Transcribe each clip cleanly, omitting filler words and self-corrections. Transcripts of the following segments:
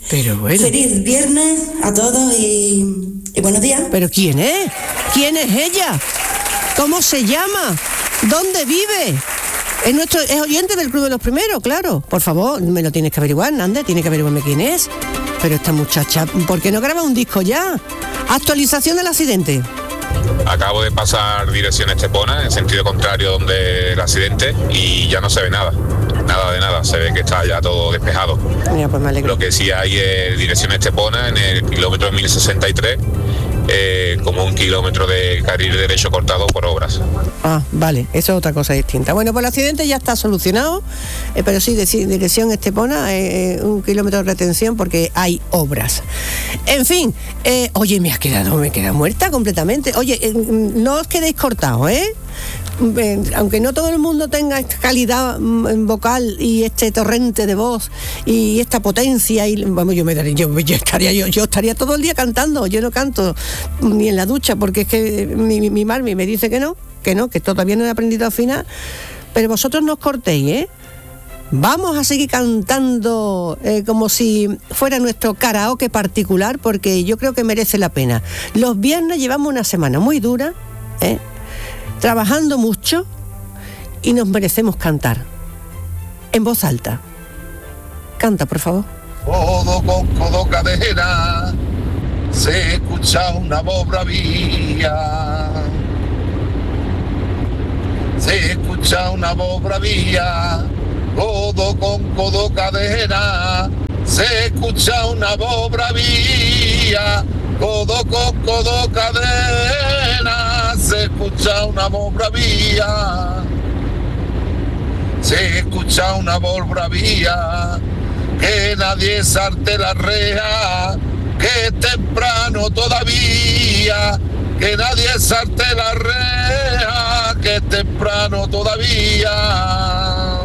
Pero bueno. Feliz viernes a todos y buenos días. ¿Pero quién es? ¿Quién es ella? ¿Cómo se llama? ¿Dónde vive? Es oyente del Club de los Primeros, claro. Por favor, me lo tienes que averiguar, Nández, tiene que averiguarme quién es. Pero esta muchacha, ¿por qué no graba un disco ya? Actualización del accidente. Acabo de pasar dirección Estepona, en sentido contrario donde el accidente, y ya no se ve nada. Nada de nada, se ve que está ya todo despejado. Mira, pues me alegro. Lo que sí hay es dirección Estepona, en el kilómetro 1063, como 1 kilómetro de carril derecho cortado por obras. Ah, vale, eso es otra cosa distinta. Bueno, pues el accidente ya está solucionado, pero sí, dirección Estepona, 1 kilómetro de retención porque hay obras. En fin, oye, me queda muerta completamente. Oye, no os quedéis cortados, ¿eh? Aunque no todo el mundo tenga esta calidad vocal y este torrente de voz y esta potencia, y vamos, yo estaría todo el día cantando. Yo no canto ni en la ducha porque es que mi Marmi me dice que todavía no he aprendido a afinar. Pero vosotros no os cortéis, ¿eh? Vamos a seguir cantando como si fuera nuestro karaoke particular, porque yo creo que merece la pena. Los viernes llevamos una semana muy dura, trabajando mucho, y nos merecemos cantar en voz alta. Canta, por favor. Codo con codo cadera, se escucha una voz bravía. Se escucha una voz bravía, codo con codo cadera, se escucha una voz bravía, codo con codo cadena, se escucha una voz bravía, se escucha una voz bravía, que nadie salte la rea, que es temprano todavía, que nadie salte la rea, que es temprano todavía.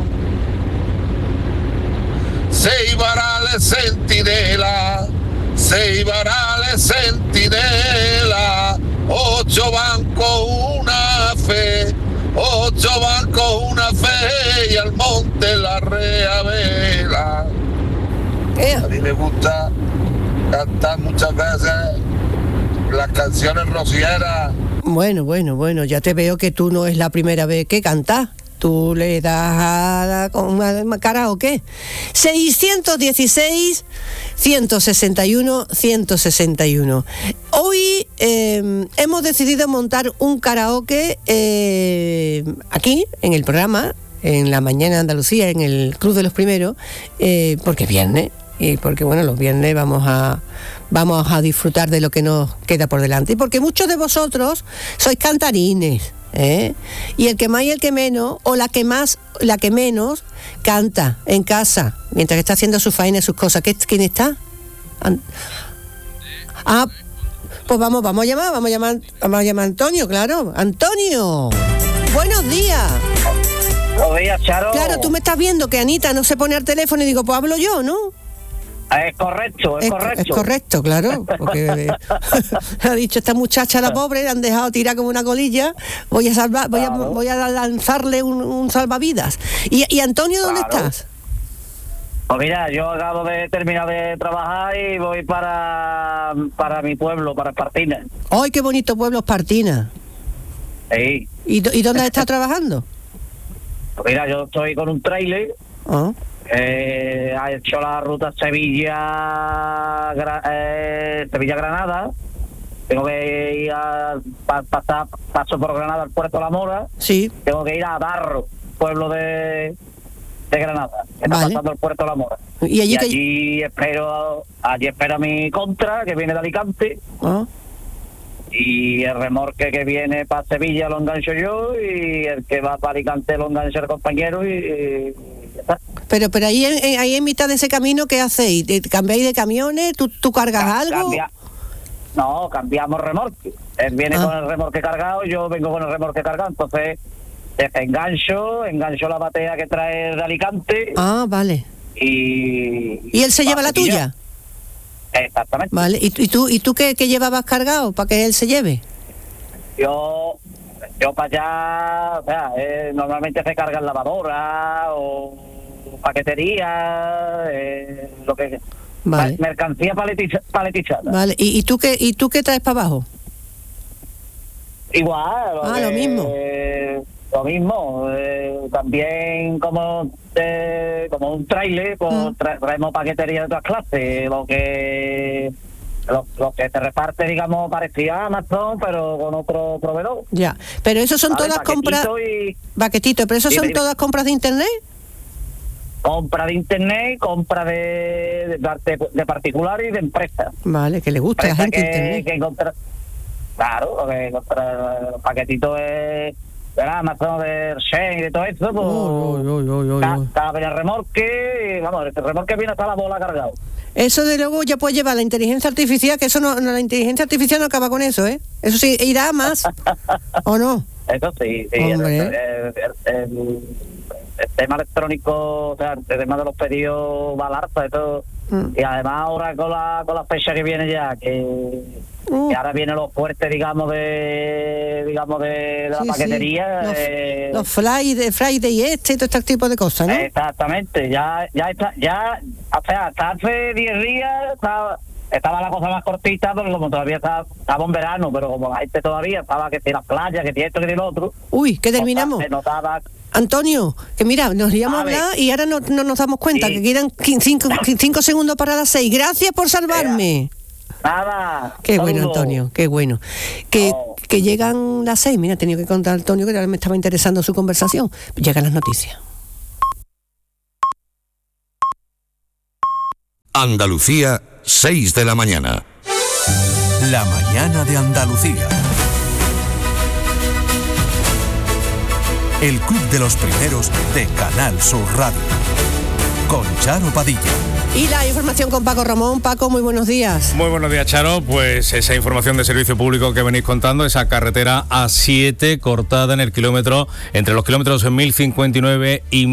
Seis varales centinela, 6 varales centinela, 8 bancos una fe, 8 bancos una fe, y al monte la rea vela. A mí me gusta cantar muchas veces las canciones rocieras. Bueno, ya te veo que tú no es la primera vez que cantas. Tú le das con una karaoke. 616 161 161. Hoy hemos decidido montar un karaoke aquí en el programa, en la mañana de Andalucía, en el Club de los Primeros, porque es viernes. Y porque, bueno, los viernes vamos a disfrutar de lo que nos queda por delante. Y porque muchos de vosotros sois cantarines, y el que más y el que menos, o la que más, la que menos, canta en casa, mientras que está haciendo su faena y sus cosas. ¿Quién está? Pues vamos a llamar a Antonio, claro. Antonio, buenos días. Buenos días, Charo. Claro, tú me estás viendo que Anita no se pone al teléfono y digo, pues hablo yo, ¿no? Es correcto. Es correcto, claro. Porque ha dicho esta muchacha, la pobre, la han dejado tirar como una colilla. Voy a lanzarle un salvavidas. ¿Y Antonio, dónde estás? Pues mira, yo acabo de terminar de trabajar y voy para mi pueblo, para Espartina. ¡Ay, qué bonito pueblo Espartina! Sí. ¿Y dónde estás trabajando? Pues mira, yo estoy con un trailer. Ha hecho la ruta Sevilla-Granada. Tengo que ir paso por Granada al puerto de La Mora. Sí. Tengo que ir a Darro, pueblo de Granada, que está pasando el puerto de La Mora. Y allí espero a mi contra, que viene de Alicante. Y el remorque que viene para Sevilla lo engancho yo, y el que va para Alicante lo engancha el compañero, y ya está. Pero ahí en mitad de ese camino, ¿qué hacéis? ¿Cambiáis de camiones? ¿Tú cargas algo? No, cambiamos remorque. Él viene con el remorque cargado, yo vengo con el remorque cargado, entonces engancho la batea que trae de Alicante. Vale. Y él se lleva la tuya. Exactamente. Vale. ¿Y tú qué llevabas cargado para que él se lleve? Yo para allá, o sea, normalmente se carga en lavadora o paquetería, lo que Vale. Mercancía paletizada. Vale. ¿Y tú qué traes para abajo? Igual. Lo mismo. Lo mismo. También como un tráiler, pues traemos paquetería de otras clases. Lo que se reparte, digamos, parecía Amazon, pero con otro proveedor. Ya. Pero eso son todas compras... Paquetito, pero eso son todas compras de internet. Compra de internet, compra de particular y de empresa. Vale, que le gusta a la gente internet. Claro, porque los paquetitos de Amazon, de Shein y de todo eso, pues está en el remorque, vamos, el remorque viene hasta la bola cargado. Eso de luego ya puede llevar la inteligencia artificial, que eso no, la inteligencia artificial no acaba con eso, ¿eh? Eso sí, irá más, ¿o no? Eso sí. El tema electrónico, o sea, el tema de los pedidos va al alza y todo. Y además ahora con la fecha que viene ya, que ahora viene lo fuerte, digamos de la paquetería. Sí. Los Friday y todo este tipo de cosas, ¿no? Exactamente, ya está, o sea, hasta hace 10 días estaba la cosa más cortita, porque como todavía estaba en verano, pero como la gente todavía estaba que tiene las playas, que tiene esto, que tiene lo otro. Uy, que terminamos. Se notaba. Antonio, que mira, nos íbamos a hablar y ahora no nos damos cuenta que quedan 5 segundos para las 6. Gracias por salvarme. Nada. Qué bueno, Antonio, qué bueno. Que llegan las 6. Mira, he tenido que contar a Antonio que me estaba interesando su conversación. Llegan las noticias. Andalucía, 6 de la mañana. La mañana de Andalucía. El Club de los Primeros de Canal Sur Radio. Con Charo Padilla. Y la información con Paco Ramón. Paco, muy buenos días. Muy buenos días, Charo. Pues esa información de servicio público que venís contando, esa carretera A7 cortada en el kilómetro, entre los kilómetros 1059 y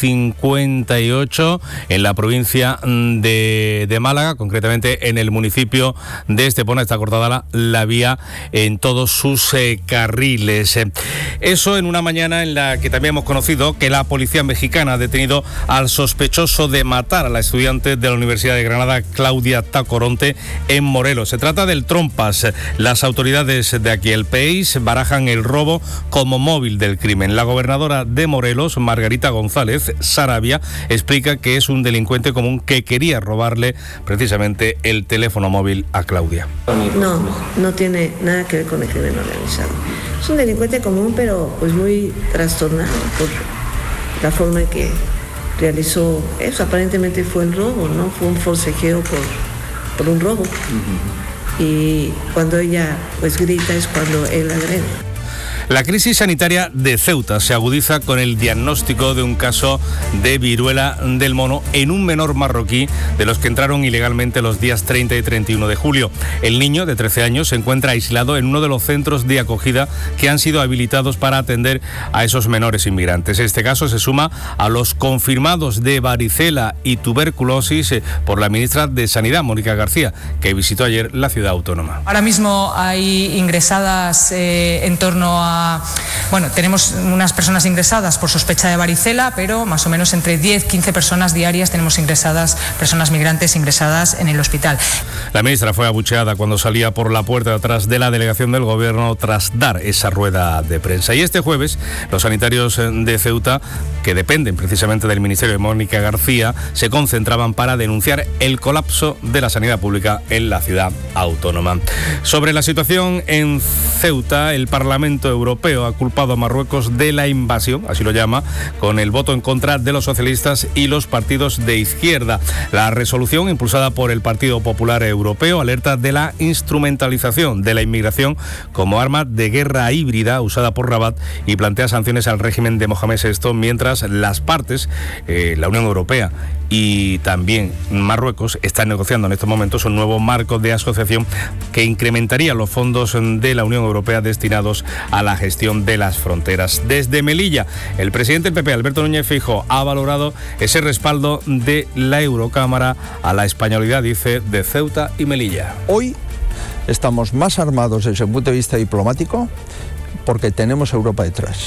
1058 en la provincia de Málaga, concretamente en el municipio de Estepona, está cortada la vía en todos sus carriles. Eso en una mañana en la que también hemos conocido que la policía mexicana ha detenido al sospechoso de matar a la estudiante de la Universidad de Granada, Claudia Tacoronte, en Morelos. Se trata del Trompas. Las autoridades de aquí, el PEIS, barajan el robo como móvil del crimen. La gobernadora de Morelos, Margarita González Sarabia, explica que es un delincuente común que quería robarle precisamente el teléfono móvil a Claudia. No tiene nada que ver con el crimen organizado. Es un delincuente común, pero pues muy trastornado por la forma en que realizó eso. Aparentemente fue el robo, ¿no? Fue un forcejeo por un robo. Y cuando ella pues grita es cuando él agrede. La crisis sanitaria de Ceuta se agudiza con el diagnóstico de un caso de viruela del mono en un menor marroquí de los que entraron ilegalmente los días 30 y 31 de julio. El niño de 13 años se encuentra aislado en uno de los centros de acogida que han sido habilitados para atender a esos menores inmigrantes. Este caso se suma a los confirmados de varicela y tuberculosis por la ministra de Sanidad, Mónica García, que visitó ayer la ciudad autónoma. Ahora mismo hay ingresadas en torno a... tenemos unas personas ingresadas por sospecha de varicela, pero más o menos entre 10-15 personas diarias tenemos ingresadas, personas migrantes ingresadas en el hospital. La ministra fue abucheada cuando salía por la puerta de atrás de la delegación del gobierno tras dar esa rueda de prensa. Y este jueves, los sanitarios de Ceuta, que dependen precisamente del ministerio de Mónica García, se concentraban para denunciar el colapso de la sanidad pública en la ciudad autónoma. Sobre la situación en Ceuta, el Parlamento Europeo ha culpado a Marruecos de la invasión, así lo llama, con el voto en contra de los socialistas y los partidos de izquierda. La resolución, impulsada por el Partido Popular Europeo, alerta de la instrumentalización de la inmigración como arma de guerra híbrida usada por Rabat y plantea sanciones al régimen de Mohamed VI, mientras las partes, la Unión Europea y también Marruecos, están negociando en estos momentos un nuevo marco de asociación que incrementaría los fondos de la Unión Europea destinados a la gestión de las fronteras. Desde Melilla, el presidente del PP, Alberto Núñez Feijóo, ha valorado ese respaldo de la Eurocámara a la españolidad, dice, de Ceuta y Melilla. Hoy estamos más armados desde el punto de vista diplomático porque tenemos a Europa detrás.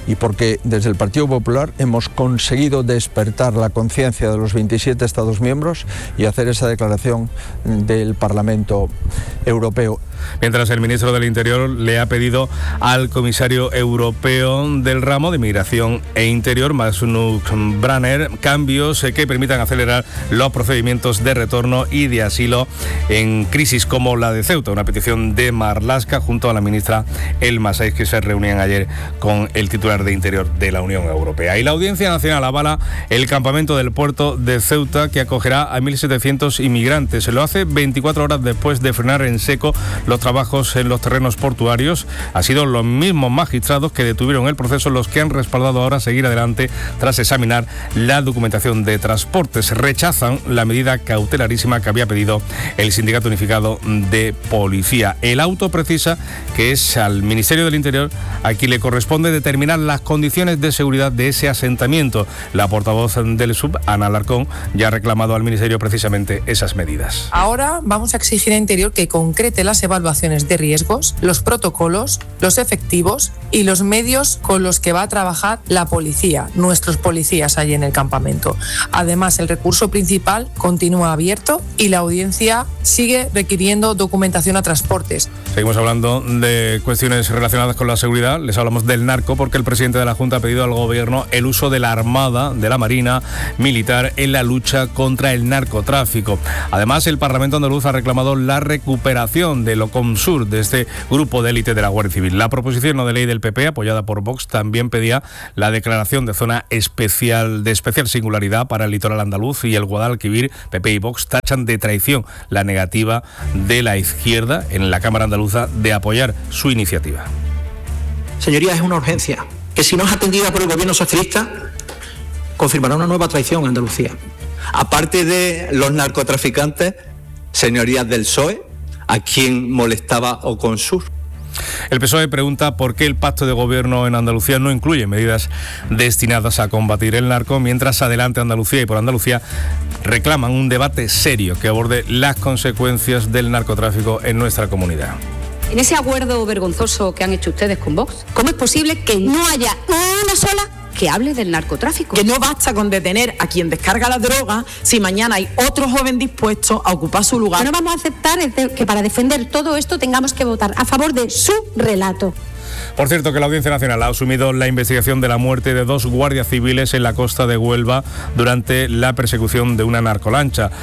y porque desde el Partido Popular hemos conseguido despertar la conciencia de los 27 Estados miembros y hacer esa declaración del Parlamento Europeo. Mientras el ministro del Interior le ha pedido al comisario europeo del ramo de Migración e Interior, Magnus Brunner, cambios que permitan acelerar los procedimientos de retorno y de asilo en crisis como la de Ceuta, una petición de Marlaska junto a la ministra Elma Sáiz, que se reunían ayer con el titular de Interior de la Unión Europea. Y la Audiencia Nacional avala el campamento del puerto de Ceuta, que acogerá a 1.700 inmigrantes. Se lo hace 24 horas después de frenar en seco los trabajos en los terrenos portuarios. Ha sido los mismos magistrados que detuvieron el proceso los que han respaldado ahora seguir adelante tras examinar la documentación de transportes. Rechazan la medida cautelarísima que había pedido el Sindicato Unificado de Policía. El auto precisa que es al Ministerio del Interior a quien le corresponde determinar las condiciones de seguridad de ese asentamiento. La portavoz del SUB, Ana Alarcón, ya ha reclamado al Ministerio precisamente esas medidas. Ahora vamos a exigir a Interior que concrete las evaluaciones de riesgos, los protocolos, los efectivos y los medios con los que va a trabajar la policía, nuestros policías allí en el campamento. Además, el recurso principal continúa abierto y la audiencia sigue requiriendo documentación a transportes. Seguimos hablando de cuestiones relacionadas con la seguridad. Les hablamos del narco porque el presidente de la Junta ha pedido al Gobierno el uso de la Armada, de la Marina militar en la lucha contra el narcotráfico. Además, el Parlamento andaluz ha reclamado la recuperación del OCOMSUR, de este grupo de élite de la Guardia Civil. La proposición de ley del PP, apoyada por Vox, también pedía la declaración de zona especial singularidad para el litoral andaluz y el Guadalquivir. PP y Vox tachan de traición la negativa de la izquierda en la Cámara Andaluza de apoyar su iniciativa. Señorías, es una urgencia que, si no es atendida por el gobierno socialista, confirmará una nueva traición en Andalucía. Aparte de los narcotraficantes, señorías del PSOE, ¿a quién molestaba OCOMSUR? El PSOE pregunta por qué el pacto de gobierno en Andalucía no incluye medidas destinadas a combatir el narco, mientras Adelante Andalucía y Por Andalucía reclaman un debate serio que aborde las consecuencias del narcotráfico en nuestra comunidad. En ese acuerdo vergonzoso que han hecho ustedes con Vox, ¿cómo es posible que no haya una sola que hable del narcotráfico? Que no basta con detener a quien descarga la droga si mañana hay otro joven dispuesto a ocupar su lugar. Lo que no vamos a aceptar es que para defender todo esto tengamos que votar a favor de su relato. Por cierto, que la Audiencia Nacional ha asumido la investigación de la muerte de 2 guardias civiles en la costa de Huelva durante la persecución de una narcolancha.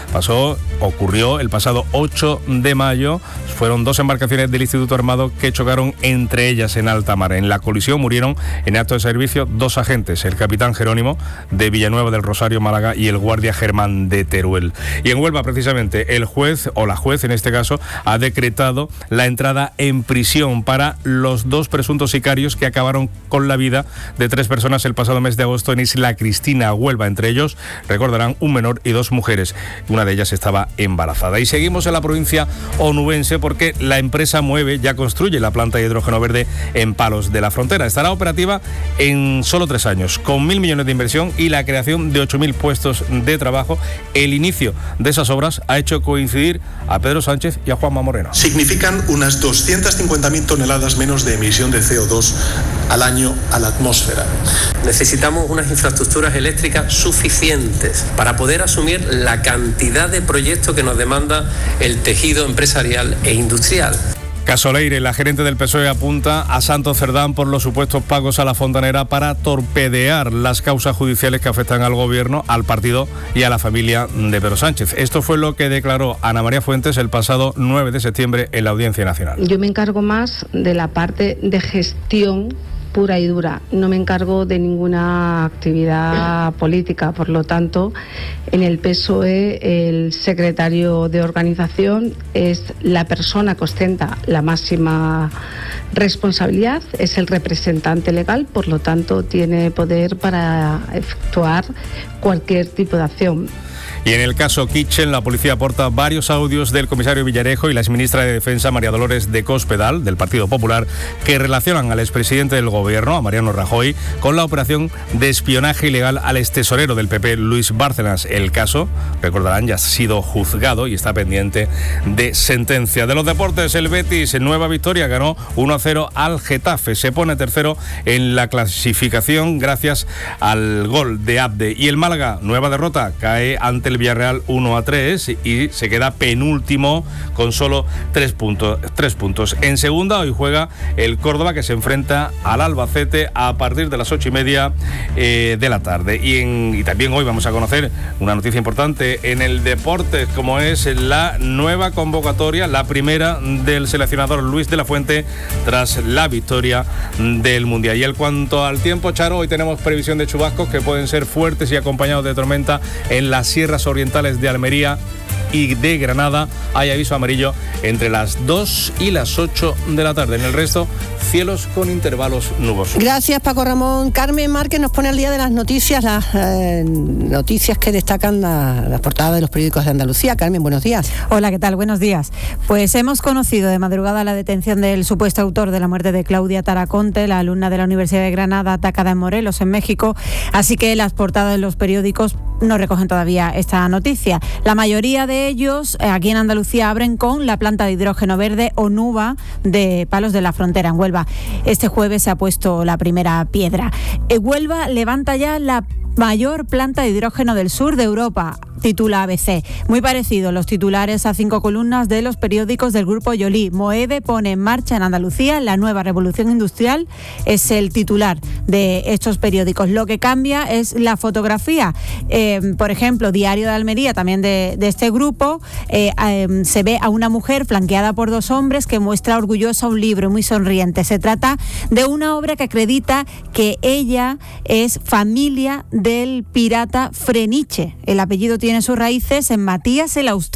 Ocurrió el pasado 8 de mayo. Fueron 2 embarcaciones del Instituto Armado que chocaron entre ellas en alta mar. En la colisión murieron en acto de servicio 2 agentes, el capitán Jerónimo de Villanueva del Rosario, Málaga, y el guardia Germán de Teruel. Y en Huelva, precisamente, el juez, o la juez en este caso, ha decretado la entrada en prisión para los 2 presuntos sicarios que acabaron con la vida de 3 personas el pasado mes de agosto en Isla Cristina, Huelva. Entre ellos, recordarán, un menor y 2 mujeres. Una de ellas estaba embarazada. Y seguimos en la provincia onubense porque la empresa Mueve ya construye la planta de hidrógeno verde en Palos de la Frontera. Estará operativa en solo 3 años, con 1.000 millones de inversión y la creación de 8.000 puestos de trabajo. El inicio de esas obras ha hecho coincidir a Pedro Sánchez y a Juanma Moreno. Significan unas 250.000 toneladas menos de emisión de CO2 al año a la atmósfera. Necesitamos unas infraestructuras eléctricas suficientes para poder asumir la cantidad de proyectos que nos demanda el tejido empresarial e industrial. Casoleire, la gerente del PSOE, apunta a Santos Cerdán por los supuestos pagos a la fontanera para torpedear las causas judiciales que afectan al gobierno, al partido y a la familia de Pedro Sánchez. Esto fue lo que declaró Ana María Fuentes el pasado 9 de septiembre en la Audiencia Nacional. Yo me encargo más de la parte de gestión pura y dura. No me encargo de ninguna actividad política, por lo tanto, en el PSOE el secretario de organización es la persona que ostenta la máxima responsabilidad, es el representante legal, por lo tanto tiene poder para efectuar cualquier tipo de acción. Y en el caso Kitchen, la policía aporta varios audios del comisario Villarejo y la exministra de Defensa, María Dolores de Cospedal, del Partido Popular, que relacionan al expresidente del Gobierno, a Mariano Rajoy, con la operación de espionaje ilegal al extesorero del PP, Luis Bárcenas. El caso, recordarán, ya ha sido juzgado y está pendiente de sentencia. De los deportes, el Betis, en nueva victoria, ganó 1-0 al Getafe. Se pone tercero en la clasificación gracias al gol de Abde. Y el Málaga, nueva derrota, cae ante el Villarreal 1-3 y se queda penúltimo con solo 3 puntos. En segunda, hoy juega el Córdoba, que se enfrenta al Albacete a partir de las 8:30 de la tarde. Y también hoy vamos a conocer una noticia importante en el deporte, como es la nueva convocatoria, la primera del seleccionador Luis de la Fuente tras la victoria del Mundial. Y en cuanto al tiempo, Charo, hoy tenemos previsión de chubascos que pueden ser fuertes y acompañados de tormenta en las sierras orientales de Almería y de Granada. Hay aviso amarillo entre las 2 y las 8 de la tarde. En el resto, cielos con intervalos nubosos. Gracias, Paco Ramón. Carmen Márquez nos pone al día de las noticias, las noticias que destacan las portadas de los periódicos de Andalucía. Carmen, buenos días. Hola, ¿qué tal? Buenos días. Pues hemos conocido de madrugada la detención del supuesto autor de la muerte de Claudia Taraconte, la alumna de la Universidad de Granada, atacada en Morelos, en México. Así que las portadas de los periódicos no recogen todavía esta noticia. La mayoría de ellos aquí en Andalucía abren con la planta de hidrógeno verde Onuba de Palos de la Frontera, en Huelva. Este jueves se ha puesto la primera piedra. Huelva levanta ya la mayor planta de hidrógeno del sur de Europa, titula ABC. Muy parecido los titulares a 5 columnas de los periódicos del grupo Yolí. Moeve pone en marcha en Andalucía la nueva revolución industrial, es el titular de estos periódicos. Lo que cambia es la fotografía. Por ejemplo, Diario de Almería, también de este grupo, se ve a una mujer flanqueada por 2 hombres que muestra orgullosa un libro muy sonriente. Se trata de una obra que acredita que ella es familia del pirata Freniche. El apellido tiene sus raíces en Matías el Austríaco.